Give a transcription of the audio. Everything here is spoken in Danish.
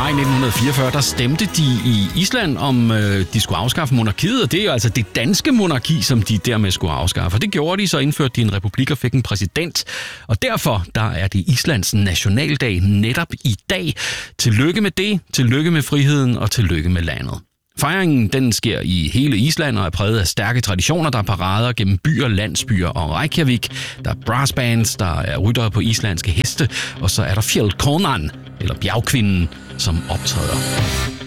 maj 1944, der stemte de i Island, om de skulle afskaffe monarkiet, og det er jo altså det danske monarki, som de dermed skulle afskaffe. Og det gjorde de, så indførte de en republik og fik en præsident. Og derfor, der er det Islands nationaldag netop i dag. Tillykke med det, tillykke med friheden og tillykke med landet. Fejringen den sker i hele Island og er præget af stærke traditioner. Der er parader gennem byer, landsbyer og Reykjavik. Der er brassbands, der er ryttere på islandske heste, og så er der fjällkonan, eller bjergkvinden, som optræder.